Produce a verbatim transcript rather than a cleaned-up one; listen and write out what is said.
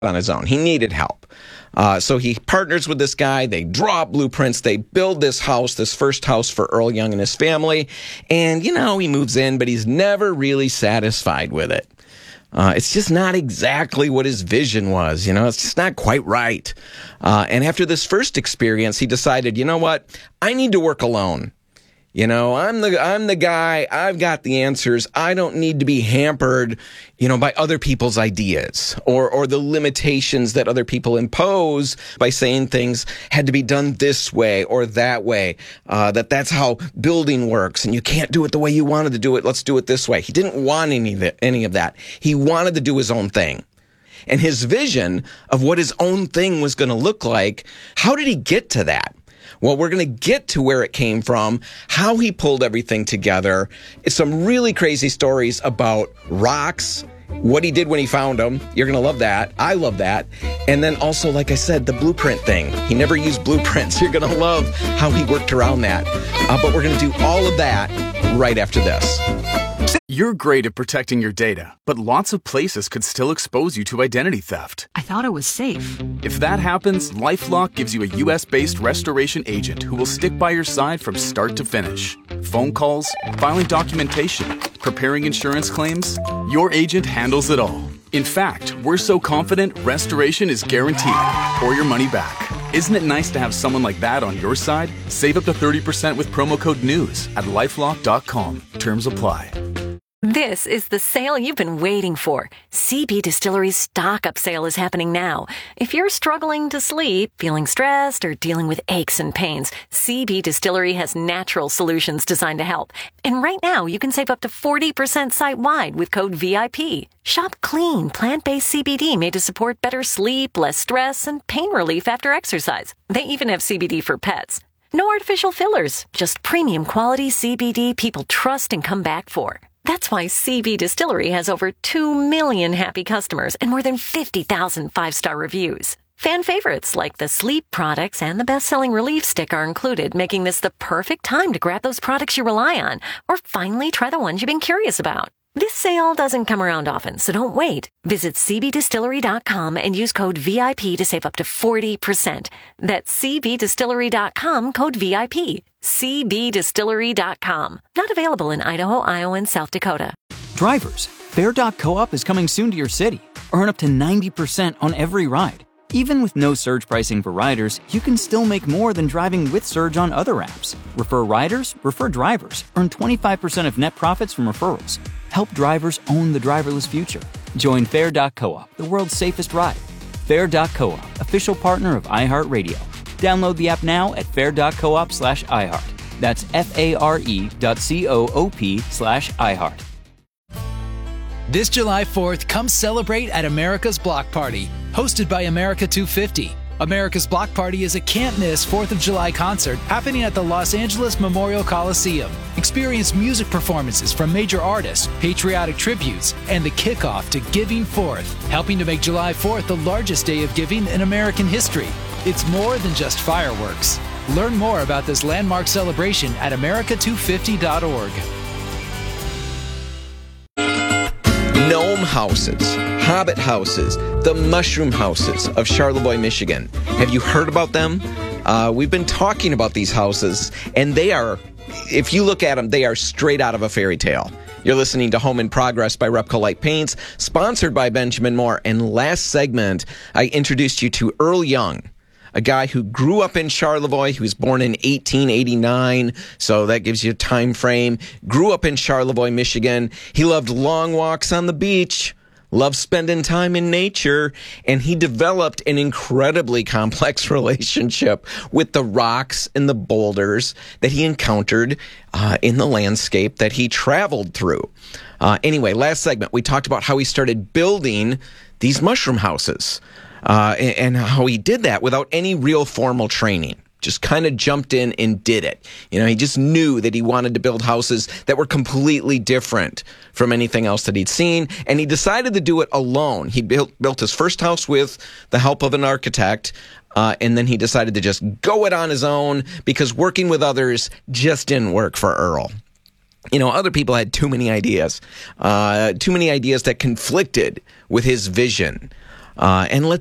on his own. He needed help. Uh, so he partners with this guy. They draw up blueprints. They build this house, this first house for Earl Young and his family. And, you know, he moves in, but he's never really satisfied with it. Uh, it's just not exactly what his vision was. You know, it's just not quite right. Uh, and after this first experience, he decided, you know what? I need to work alone. You know, I'm the I'm the guy. I've got the answers. I don't need to be hampered, you know, by other people's ideas or or the limitations that other people impose by saying things had to be done this way or that way. Uh, that that's how building works, and you can't do it the way you wanted to do it. Let's do it this way. He didn't want any of it, any of that. He wanted to do his own thing. And his vision of what his own thing was going to look like, how did he get to that? Well, we're going to get to where it came from, how he pulled everything together. It's some really crazy stories about rocks, what he did when he found them. You're going to love that. I love that. And then also, like I said, the blueprint thing. He never used blueprints. You're going to love how he worked around that. Uh, but we're going to do all of that right after this. You're great at protecting your data, but lots of places could still expose you to identity theft. I thought it was safe. If that happens, LifeLock gives you a U S-based restoration agent who will stick by your side from start to finish. Phone calls, filing documentation, preparing insurance claims, your agent handles it all. In fact, we're so confident restoration is guaranteed or your money back. Isn't it nice to have someone like that on your side? Save up to thirty percent with promo code NEWS at lifelock dot com. Terms apply. This is the sale you've been waiting for. C B Distillery's stock-up sale is happening now. If you're struggling to sleep, feeling stressed, or dealing with aches and pains, C B Distillery has natural solutions designed to help. And right now, you can save up to forty percent site-wide with code V I P. Shop clean, plant-based C B D made to support better sleep, less stress, and pain relief after exercise. They even have C B D for pets. No artificial fillers, just premium quality C B D people trust and come back for. That's why C B Distillery has over two million happy customers and more than fifty thousand five-star reviews. Fan favorites like the sleep products and the best-selling Relief Stick are included, making this the perfect time to grab those products you rely on or finally try the ones you've been curious about. This sale doesn't come around often, so don't wait. Visit C B distillery dot com and use code V I P to save up to forty percent. That's C B distillery dot com, code V I P. C B distillery dot com. Not available in Idaho, Iowa, and South Dakota. Drivers, Fare dot co-op is coming soon to your city. Earn up to ninety percent on every ride. Even with no surge pricing for riders, you can still make more than driving with Surge on other apps. Refer riders, refer drivers. Earn twenty-five percent of net profits from referrals. Help drivers own the driverless future. Join Fare dot co-op, the world's safest ride. Fare dot co-op, official partner of iHeartRadio. Download the app now at fare dot coop slash iHeart. That's F-A-R-E dot C-O-O-P slash iHeart. This July fourth, come celebrate at America's Block Party, hosted by America two fifty. America's Block Party is a can't-miss fourth of July concert happening at the Los Angeles Memorial Coliseum. Experience music performances from major artists, patriotic tributes, and the kickoff to Giving Fourth, helping to make July fourth the largest day of giving in American history. It's more than just fireworks. Learn more about this landmark celebration at america two fifty dot org. Gnome houses, hobbit houses, the mushroom houses of Charlevoix, Michigan. Have you heard about them? Uh, we've been talking about these houses, and they are, if you look at them, they are straight out of a fairy tale. You're listening to Home in Progress by Repco Light Paints, sponsored by Benjamin Moore. And last segment, I introduced you to Earl Young, a guy who grew up in Charlevoix. He was born in eighteen eighty-nine, so that gives you a time frame. Grew up in Charlevoix, Michigan. He loved long walks on the beach, loved spending time in nature, and he developed an incredibly complex relationship with the rocks and the boulders that he encountered uh, in the landscape that he traveled through. Uh, anyway, last segment, we talked about how he started building these mushroom houses. Uh, and, and how he did that without any real formal training. Just kind of jumped in and did it. You know, he just knew that he wanted to build houses that were completely different from anything else that he'd seen, and he decided to do it alone. He built built his first house with the help of an architect, uh, and then he decided to just go it on his own because working with others just didn't work for Earl. You know, other people had too many ideas, uh, too many ideas that conflicted with his vision. Uh, and let's